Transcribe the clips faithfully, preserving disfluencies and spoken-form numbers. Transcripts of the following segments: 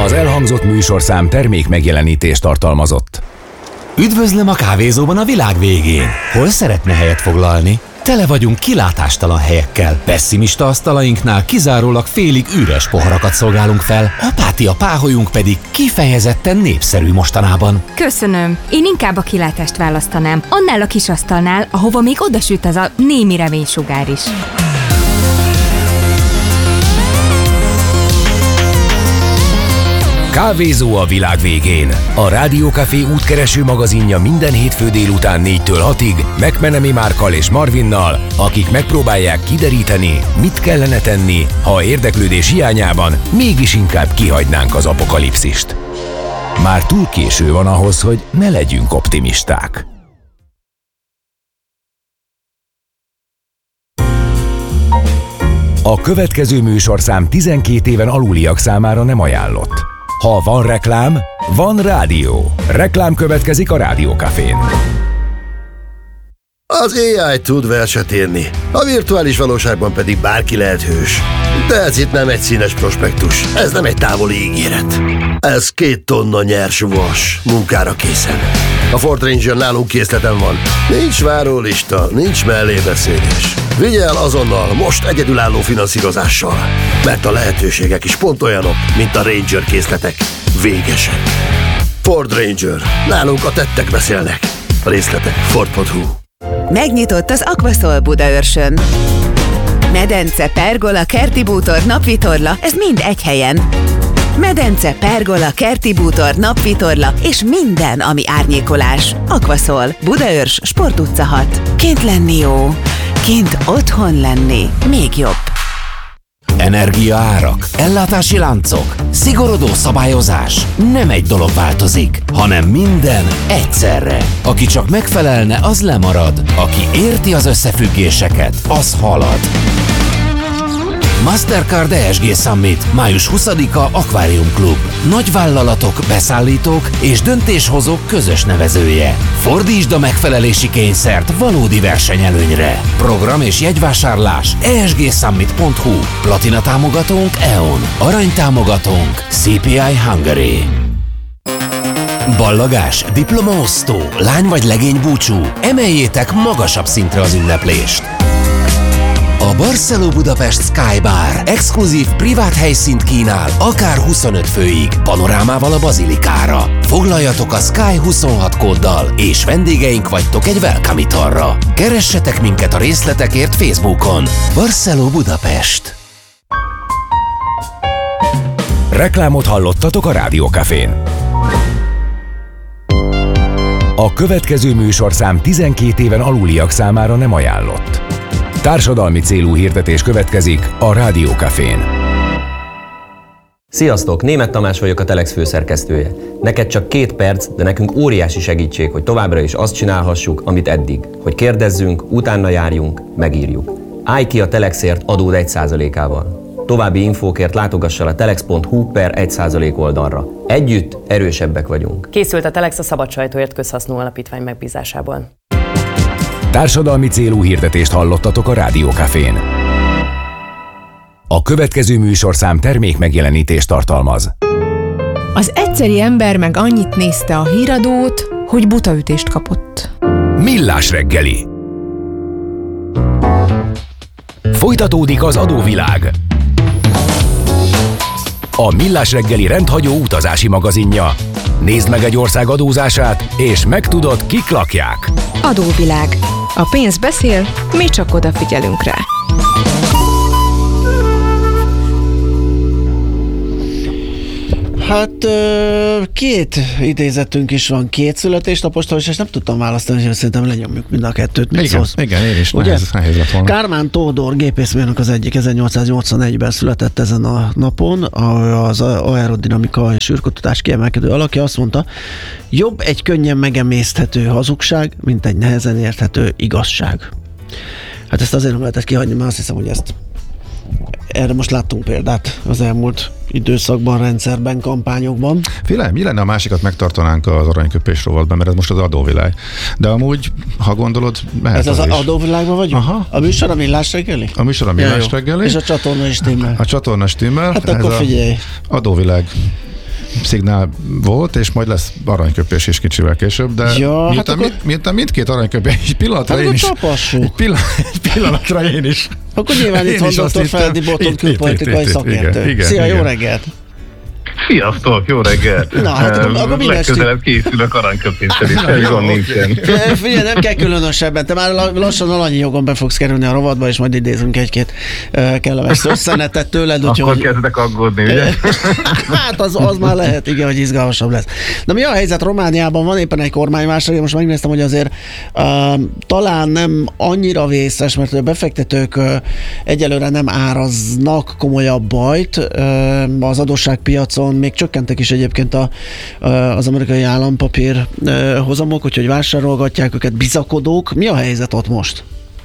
Az elhangzott műsorszám termék megjelenítést tartalmazott. Üdvözlöm a kávézóban a világ végén. Hol szeretne helyet foglalni? Tele vagyunk kilátástalan helyekkel. Pessimista asztalainknál kizárólag félig üres poharakat szolgálunk fel, apátia páholyunk pedig kifejezetten népszerű mostanában. Köszönöm. Én inkább a kilátást választanám. Annál a kis asztalnál, ahova még odasüt az a némi reménysugár is. Kávézó a világ végén. A Rádiókafé útkereső magazinja minden hétfő délután négytől hatig McMenemy Márkkal és Marvinnal, akik megpróbálják kideríteni, mit kellene tenni, ha érdeklődés hiányában mégis inkább kihagynánk az apokalipszist. Már túl késő van ahhoz, hogy ne legyünk optimisták. A következő műsorszám tizenkét éven aluliak számára nem ajánlott. Ha van reklám, van rádió. Reklám következik a Rádiókafén. Az á i tud verset írni, a virtuális valóságban pedig bárki lehet hős. De ez itt nem egy színes prospektus, ez nem egy távoli ígéret. Ez két tonna nyers vas, munkára készen. A Ford Ranger nálunk készleten van. Nincs várólista, nincs mellébeszélés. Vigye el azonnal, most egyedülálló finanszírozással. Mert a lehetőségek is pont olyanok, mint a Ranger készletek. Végesen. Ford Ranger. Nálunk a tettek beszélnek. A részletek ford pont hu. Megnyitott az Aquasol Budaörsön. Medence, pergola, kerti bútor, napvitorla, ez mind egy helyen. Medence, pergola, kerti bútor, napvitorla és minden, ami árnyékolás. Aquasol, Budaörs, Sport utca hat. Kint lenni jó, kint otthon lenni még jobb. Energiaárak, ellátási láncok, szigorodó szabályozás. Nem egy dolog változik, hanem minden egyszerre. Aki csak megfelelne, az lemarad. Aki érti az összefüggéseket, az halad. Mastercard e es gé Summit, május huszadika Aquarium Club. Nagyvállalatok, beszállítók és döntéshozók közös nevezője. Fordítsd a megfelelési kényszert valódi versenyelőnyre. Program és jegyvásárlás e es gé summit pont hu. Platina támogatónk e on. Arany támogatónk cé pé i Hungary. Ballagás, diplomaosztó, lány vagy legény búcsú. Emeljétek magasabb szintre az ünneplést. A Barceló Budapest Sky Bar exkluzív privát helyszínt kínál, akár huszonöt főig, panorámával a bazilikára. Foglaljatok a Sky huszonhat kóddal, és vendégeink vagytok egy welcome italra. Keressetek minket a részletekért Facebookon. Barceló Budapest. Reklámot hallottatok a Rádiókafén. A következő műsorszám tizenkét éven aluliak számára nem ajánlott. Társadalmi célú hirdetés következik a Rádiókafén. Sziasztok! Németh Tamás vagyok, a Telex főszerkesztője. Neked csak két perc, de nekünk óriási segítség, hogy továbbra is azt csinálhassuk, amit eddig. Hogy kérdezzünk, utána járjunk, megírjuk. Állj ki a Telexért adód egy százalékával. További infókért látogassa a telex pont hu per egy százalék oldalra. Együtt erősebbek vagyunk. Készült a Telex a Szabad Sajtóért Közhasznú Alapítvány megbízásából. Társadalmi célú hirdetést hallottatok a Rádiókafén. A következő műsorszám termék megjelenítést tartalmaz. Az egyszeri ember meg annyit nézte a híradót, hogy butaütést kapott. Millás reggeli. Folytatódik az adóvilág. A Millás reggeli rendhagyó utazási magazinja. Nézd meg egy ország adózását, és megtudod, kik lakják. Adóvilág. A pénz beszél, mi csak odafigyelünk rá. Hát két idézetünk is van, két születésnapostól, és nem tudtam választani, hogy szerintem lenyomjuk mind a kettőt. Mit igen, szólsz? igen, én is. Ugye? Nehéz, nehéz lett volna. Kármán Tódor gépészmérnök az egyik, ezernyolcszáznyolcvanegyben született ezen a napon, az aerodinamika és űrkutatás kiemelkedő alakja azt mondta, jobb egy könnyen megemészthető hazugság, mint egy nehezen érthető igazság. Hát ezt azért nem lehetett kihagyni, mert azt hiszem, hogy ezt erre most láttunk példát az elmúlt időszakban, rendszerben, kampányokban. Figyelj, mi lenne, a másikat megtartanánk az aranyköpés rovatban, mert ez most az adóvilág. De amúgy, ha gondolod, mehet ez az, az az is. adóvilágban vagyunk? Aha. A műsor a Millás reggeli? A műsor a Millás reggeli. És a csatorna is stimmel. A csatorna stimmel. Hát akkor ez figyelj. Adóvilág. szignál volt, és majd lesz aranyköpés is kicsivel később, de ja, miután, hát akkor... mi, miután mindkét aranyköpés, egy pillanatra hát én is... Egy, pillan, egy pillanatra én is... Akkor nyilván itt van doktor Feledi Botond külpolitikai szakértő. Igen, Szia, igen. Jó reggelt! Sziasztok, jó reggelt! Na, hát akkor, akkor minden legközelebb készülök aranyköpéssel is, egy gond nincsen. Figyelj, nem kell különösebben, te már lassan alanyi jogon be fogsz kerülni a rovatba, és majd idézünk egy-két kellemes összenetet tőled. Akkor hogy... kezdek aggódni, ugye? Hát az, az már lehet, igen, hogy izgalmasabb lesz. Na mi a helyzet Romániában? Van éppen egy kormányválság, most megnéztem, hogy azért uh, talán nem annyira vészes, mert a befektetők uh, egyelőre nem áraznak komolyabb bajt uh, az adósságpiacon, még csökkentek is egyébként a, az amerikai állampapír hozamok, úgyhogy vásárolgatják őket bizakodók. Mi a helyzet ott most?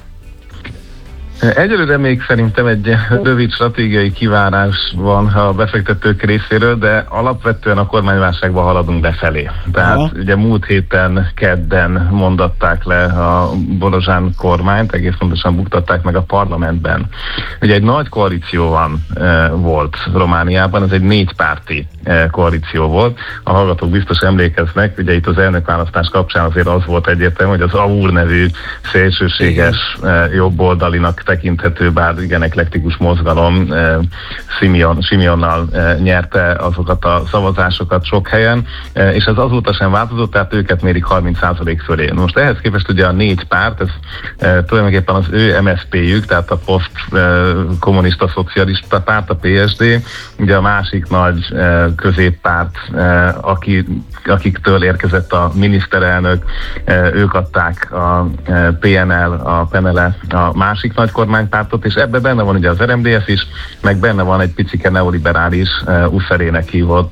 Egyelőre még szerintem egy rövid stratégiai kivárás van a befektetők részéről, de alapvetően a kormányválságban haladunk befelé. Tehát Aha. ugye múlt héten kedden mondatták le a Bolozsán kormányt, egész pontosan buktatták meg a parlamentben. Ugye egy nagy koalíció van, e, volt Romániában, ez egy négypárti e, koalíció volt. A hallgatók biztos emlékeznek, ugye itt az elnökválasztás kapcsán azért az volt egyértelmű, hogy az á u er nevű szélsőséges e, jobboldalinak tekinthető, bár igen eklektikus mozgalom eh, Simeon, Simeonnal eh, nyerte azokat a szavazásokat sok helyen, eh, és ez azóta sem változott, tehát őket mérik harminc százalék fölé. Most ehhez képest ugye a négy párt, ez eh, tulajdonképpen az ő em es zé pé-jük, tehát a poszt eh, kommunista szocialista párt, a pé es dé, ugye a másik nagy eh, középpárt, eh, aki, akiktől érkezett a miniszterelnök, eh, ők adták a eh, pé en el, a Penele, a másik nagy kormánypártot, és ebben benne van ugye az er em dé es is, meg benne van egy picike neoliberális, uh, Uszerének hívott,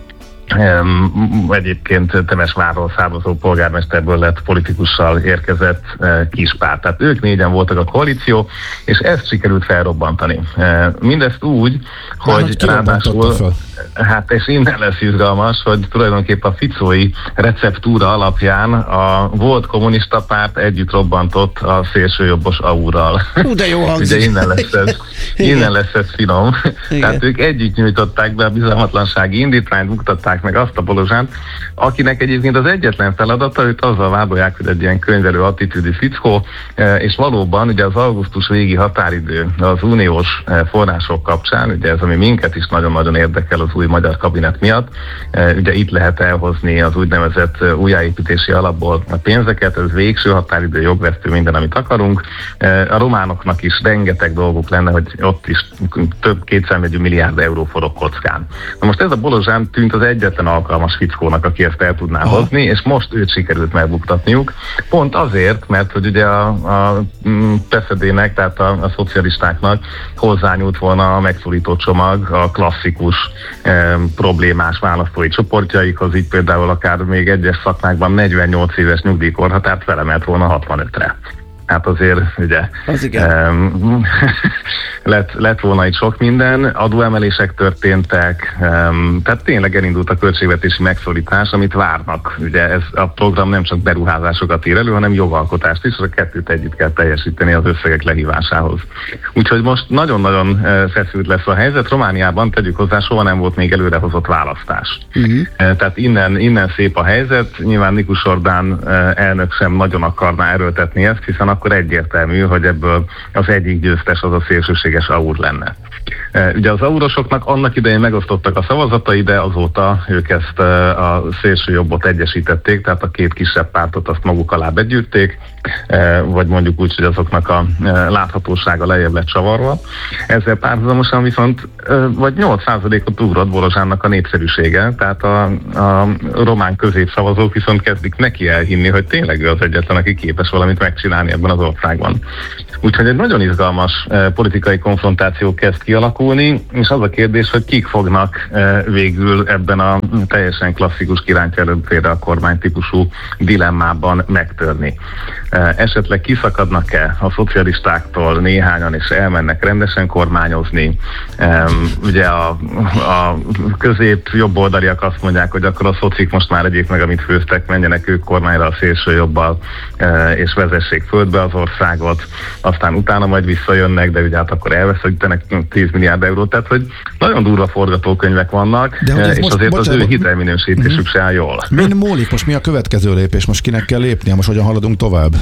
Um, egyébként Temesvárról származó polgármesterből lett politikussal érkezett uh, kispárt. Tehát ők négyen voltak a koalíció, és ezt sikerült felrobbantani. Uh, mindezt úgy, Már hogy ráadásul, hát és innen lesz izgalmas, hogy tulajdonképpen a ficói receptúra alapján a volt kommunista párt együtt robbantott a szélsőjobbos á u er-ral. Hú, de jó hangzik. Ugye innen lesz ez, innen lesz ez finom. Igen. Tehát ők együtt nyújtották be a bizalmatlansági indítványt, buktatták meg azt a Bolozsánt, akinek egyébként az egyetlen feladata, őt azzal vádolják, hogy egy ilyen könyvelő attitűdű fickó, és valóban ugye az augusztus végi határidő az uniós források kapcsán, ugye ez ami minket is nagyon-nagyon érdekel az új magyar kabinet miatt, ugye itt lehet elhozni az úgynevezett újjáépítési alapból a pénzeket, ez végső határidő, jogvesztő, minden, amit akarunk. A románoknak is rengeteg dolguk lenne, hogy ott is több kétszámjegyű milliárd euró forog kockán. Na most ez a Bolozsán tűnt az egyetlen alkalmas fickónak, aki ezt el tudná Aha. hozni, és most őt sikerült megbuktatniuk. Pont azért, mert hogy ugye a, a pé es dé-nek, tehát a, a szocialistáknak hozzányúlt volna a megszólító csomag a klasszikus e, problémás választói csoportjaikhoz, így például akár még egyes szakmákban negyvennyolc éves nyugdíjkorhatárt felemelt volna hatvanötre. Hát azért, ugye, um, lett, lett volna itt sok minden, adóemelések történtek, um, tehát tényleg elindult a költségvetési megszorítás, amit várnak. Ugye ez a program nem csak beruházásokat ír elő, hanem jogalkotást is, a kettőt együtt kell teljesíteni az összegek lehívásához. Úgyhogy most nagyon-nagyon feszült lesz a helyzet. Romániában, tegyük hozzá, soha nem volt még előrehozott választás. Uh-huh. Tehát innen, innen szép a helyzet. Nyilván Nikus Orbán elnök sem nagyon akarná erőltetni ezt, hiszen akkor egyértelmű, hogy ebből az egyik győztes az a szélsőséges á u er lenne. Ugye az á u er-osoknak annak idején megosztottak a szavazatai, de azóta ők ezt a szélsőjobbot egyesítették, tehát a két kisebb pártot azt maguk alá begyűrték, vagy mondjuk úgy, hogy azoknak a láthatósága lejjebb lett csavarva. Ezzel párhuzamosan viszont vagy nyolc százalékot ugrott Bolozsánnak a népszerűsége, tehát a, a román középszavazók viszont kezdik neki elhinni, hogy tényleg ő az egyetlen, aki képes valamit megcsinálni ebben az országban. Úgyhogy egy nagyon izgalmas politikai konfrontáció kezd kialakulni, és az a kérdés, hogy kik fognak végül ebben a teljesen klasszikus királyjelölt félre a kormány típusú dilemmában megtörni. Esetleg kiszakadnak-e a szocialistáktól néhányan, és elmennek rendesen kormányozni. Ugye a, a közép jobboldaliak azt mondják, hogy akkor a szocik most már egyéb meg, amit főztek, menjenek ők kormányra a szélső jobbal, és vezessék földbe az országot, aztán utána majd visszajönnek, de ugye hát akkor elveszítenek tíz milliárd eurót, tehát hogy nagyon durva forgatókönyvek vannak, és most, azért bocsánat, az ő hitelminősítésük uh-huh. se áll jól. Min múlik most, mi a következő lépés? Most kinek kell lépnie? Most hogyan haladunk tovább?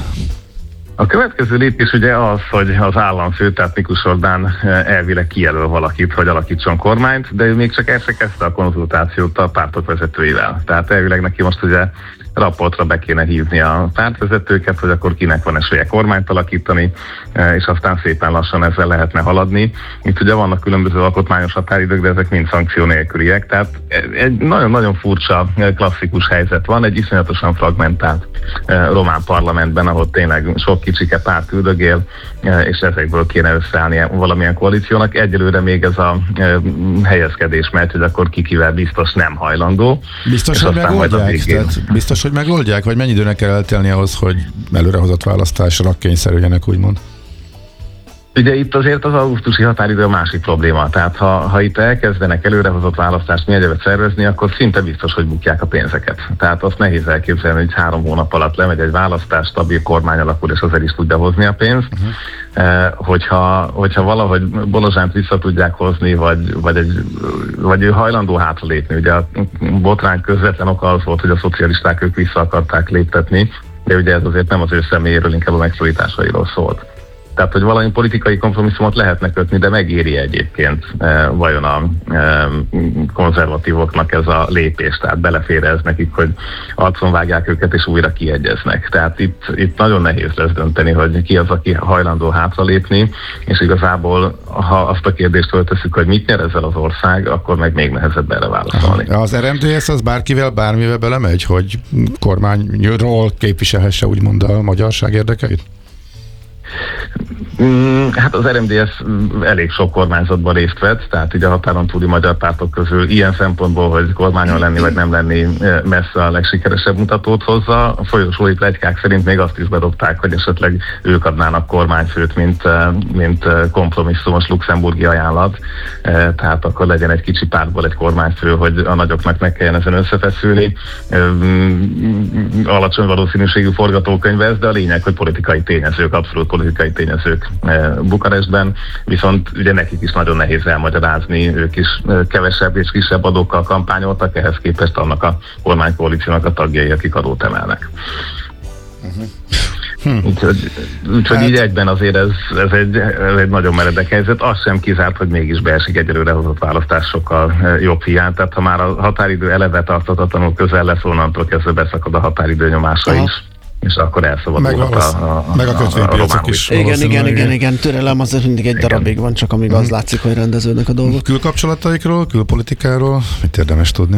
A következő lépés ugye az, hogy az államfő, tehát Miklós Orbán elvileg kijelöl valakit, hogy alakítson kormányt, de ő még csak el se kezdte a konzultációt a pártok vezetőivel. Tehát elvileg neki most ugye raportra be kéne hívni a pártvezetőket, hogy akkor kinek van esélye kormányt alakítani, és aztán szépen lassan ezzel lehetne haladni. Itt ugye vannak különböző alkotmányos határidők, de ezek mind szankció nélküliek, tehát egy nagyon-nagyon furcsa klasszikus helyzet van, egy iszonyatosan fragmentált román parlamentben, ahol tényleg sok kicsike párt üldögél, és ezekből kéne összeállni valamilyen koalíciónak. Egyelőre még ez a helyezkedés megy, hogy akkor ki kivel biztos nem hajlandó. Biztos, hogy megoldják? Tehát biztos, hogy megoldják? Vagy mennyi időnek kell eltelni ahhoz, hogy előrehozott választásra kényszerüljenek, úgymond? Ugye itt azért az augusztusi határidő a másik probléma. Tehát ha, ha itt elkezdenek előrehozott választást mielőtt szervezni, akkor szinte biztos, hogy bukják a pénzeket. Tehát azt nehéz elképzelni, hogy három hónap alatt lemegy egy választás, stabil kormány alakul, és az el is tudja hozni a pénzt. Uh-huh. Eh, hogyha, hogyha valahogy Bolozsánt vissza tudják hozni, vagy, vagy, egy, vagy ő hajlandó hátralépni. Ugye a botrány közvetlen oka az volt, hogy a szocialisták ők vissza akarták léptetni, de ugye ez azért nem az ő személyéről, inkább a megszorításairól szólt. Tehát, hogy valami politikai kompromisszumot lehetne kötni, de megéri egyébként e, vajon a e, konzervatívoknak ez a lépés, tehát belefér ez nekik, hogy arcon vágják őket és újra kiegyeznek. Tehát itt, itt nagyon nehéz lesz dönteni, hogy ki az, aki hajlandó hátralépni, és igazából, ha azt a kérdést föltesszük, hogy mit nyer ezzel az ország, akkor meg még nehezebb erre válaszolni. Aha. Az er em dé es az bárkivel, bármivel belemegy, hogy kormányról képviselhesse úgymond a magyarság érdekeit? Hát az er em dé es elég sok kormányzatban részt vett, tehát így a határon túli magyar pártok közül ilyen szempontból, hogy kormányon lenni vagy nem lenni messze a legsikeresebb mutatót hozza. A folyosói pletykák szerint még azt is bedobták, hogy esetleg ők adnának kormányfőt, mint, mint kompromisszumos luxemburgi ajánlat. Tehát akkor legyen egy kicsi pártból egy kormányfő, hogy a nagyoknak ne kelljen ezen összefeszülni. Alacsony valószínűségű forgatókönyv ez, de a lényeg, hogy politikai tényezők, abszolút politikai tényezők Bukarestben, viszont ugye nekik is nagyon nehéz elmagyarázni, ők is kevesebb és kisebb adókkal kampányoltak, ehhez képest annak a kormánykoalíciónak a tagjai, akik adót emelnek. Uh-huh. Hm. Úgyhogy, úgyhogy hát. Így egyben azért ez, ez, egy, ez egy nagyon meredek helyzet. Az sem kizárt, hogy mégis beesik egy előrehozott választásokkal jobb hiány. Tehát ha már a határidő eleve tartatatlanul közel lesz, onnantól kezdve beszakad a határidő nyomása Aha. is. És akkor elszabadulhat a, a, meg a kötvénypiacok is. Igen, igen, igen, igen. Türelem azért mindig egy igen. darabig van, csak amíg mm. az látszik, hogy rendeződnek a dolgok. Külkapcsolataikról, külpolitikáról mit érdemes tudni?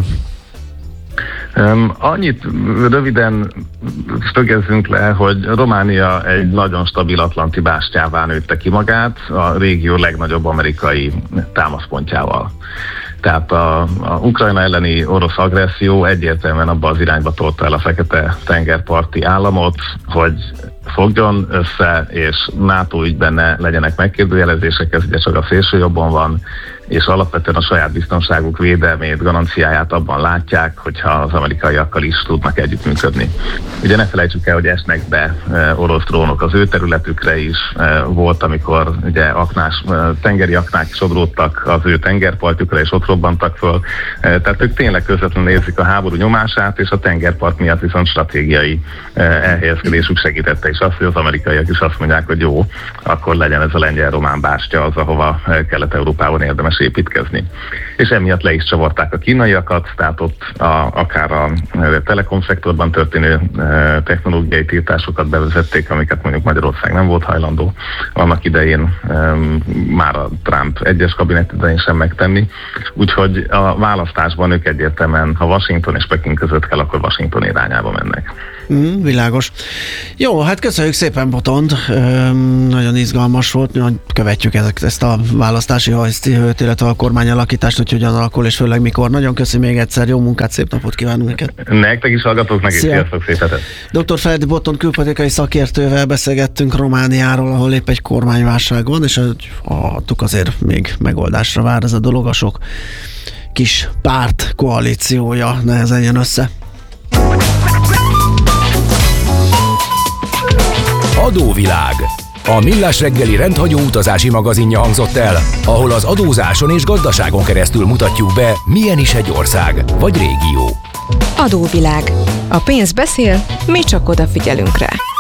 Um, annyit röviden szögezzünk le, hogy Románia egy nagyon stabil atlanti bástyává nőtte ki magát, a régió legnagyobb amerikai támaszpontjával. Tehát a, a Ukrajna elleni orosz agresszió egyértelműen abba az irányba tolta el a fekete tengerparti államot, hogy fogjon össze, és NATO ügyben ne legyenek megkérdőjelezések, ez ugye csak a szélső jobban van, és alapvetően a saját biztonságuk védelmét, garanciáját abban látják, hogyha az amerikaiakkal is tudnak együttműködni. Ugye ne felejtsük el, hogy esnek be e, orosz drónok az ő területükre is. E, volt, amikor ugye aknás, e, tengeri aknák sodródtak az ő tengerpartjukra, és ott robbantak föl. E, tehát ők tényleg közvetlenül érzik a háború nyomását, és a tengerpart miatt viszont stratégiai e, elhelyezkedésük segítette is azt, hogy az amerikaiak is azt mondják, hogy jó, akkor legyen ez a lengyel-román bástya az, ahova Kelet-Európában érdemes építkezni. És emiatt le is csavarták a kínaiakat, tehát ott a, akár a telekom szektorban történő e, technológiai tiltásokat bevezették, amiket mondjuk Magyarország nem volt hajlandó annak idején e, már a Trump egyes kabinet idején sem megtenni. Úgyhogy a választásban ők egyértelműen, ha Washington és Peking között kell, akkor Washington irányába mennek. Mm, világos. Jó, hát köszönjük szépen, Botond. Nagyon izgalmas volt, követjük ezt a választási hajszt, illetve a kormányalakítást, hogy hogyan alakul, és főleg mikor. Nagyon köszönjük még egyszer, jó munkát, szép napot kívánunk neked. Nektek is hallgatóknak, és sziasztok, szép hetet. doktor Feledi Botond külpolitikai szakértővel beszélgettünk Romániáról, ahol épp egy kormányválság van, és hallhattuk, azért még megoldásra vár ez a dolog, a sok kis párt koalíciója nehezen jön össze. Adóvilág. A Millás reggeli rendhagyó utazási magazinja hangzott el, ahol az adózáson és gazdaságon keresztül mutatjuk be, milyen is egy ország vagy régió. Adóvilág. A pénz beszél, mi csak odafigyelünk rá.